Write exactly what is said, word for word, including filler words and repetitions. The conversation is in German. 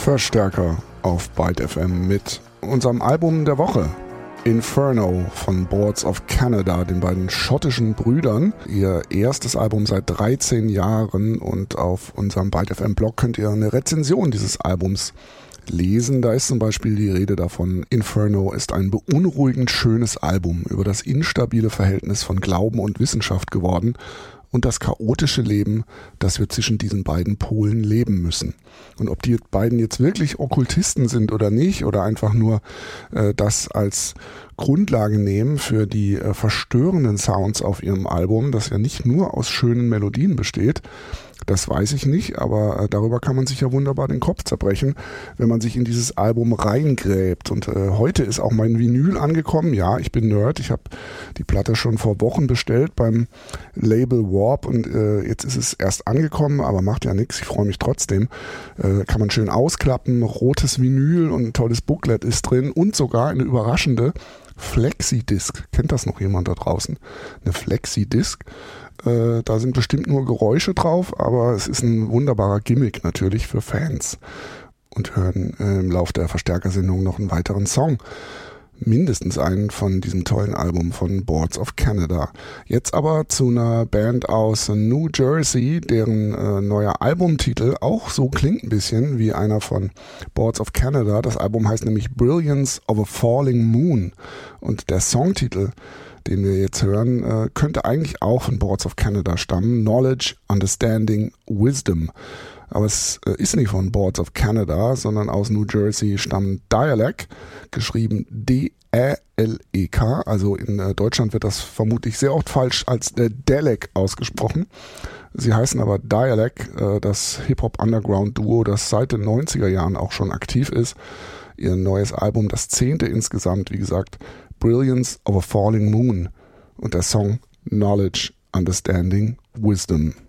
Verstärker auf Byte F M mit unserem Album der Woche. Inferno von Boards of Canada, den beiden schottischen Brüdern. Ihr erstes Album seit dreizehn Jahren, und auf unserem Byte F M Blog könnt ihr eine Rezension dieses Albums lesen. Da ist zum Beispiel die Rede davon: Inferno ist ein beunruhigend schönes Album über das instabile Verhältnis von Glauben und Wissenschaft geworden und das chaotische Leben, das wir zwischen diesen beiden Polen leben müssen. Und ob die beiden jetzt wirklich Okkultisten sind oder nicht, oder einfach nur äh, das als Grundlage nehmen für die äh, verstörenden Sounds auf ihrem Album, das ja nicht nur aus schönen Melodien besteht, das weiß ich nicht, aber äh, darüber kann man sich ja wunderbar den Kopf zerbrechen, wenn man sich in dieses Album reingräbt. Und äh, heute ist auch mein Vinyl angekommen. Ja, ich bin Nerd. Ich habe die Platte schon vor Wochen bestellt beim Label Warp, und äh, jetzt ist es erst angekommen, aber macht ja nichts. Ich freue mich trotzdem. Äh, kann man schön ausklappen. Rotes Vinyl und ein tolles Booklet ist drin und sogar eine überraschende Flexi-Disc. Kennt das noch jemand da draußen? Eine Flexi-Disc. Äh, da sind bestimmt nur Geräusche drauf, aber es ist ein wunderbarer Gimmick natürlich für Fans. Und hören äh, im Lauf der Verstärkersendung noch einen weiteren Song. Mindestens einen von diesem tollen Album von Boards of Canada. Jetzt aber zu einer Band aus New Jersey, deren äh, neuer Albumtitel auch so klingt ein bisschen wie einer von Boards of Canada. Das Album heißt nämlich Brilliance of a Falling Moon. Und der Songtitel, den wir jetzt hören, äh, könnte eigentlich auch von Boards of Canada stammen. Knowledge, Understanding, Wisdom. Aber es äh, ist nicht von Boards of Canada, sondern aus New Jersey stammen Dialek, geschrieben D Ä L E K. Also in äh, Deutschland wird das vermutlich sehr oft falsch als äh, Dalek ausgesprochen. Sie heißen aber Dialek, äh, das Hip-Hop-Underground-Duo, das seit den neunziger Jahren auch schon aktiv ist. Ihr neues Album, das zehnte insgesamt, wie gesagt, Brilliance of a Falling Moon, und der Song Knowledge, Understanding, Wisdom.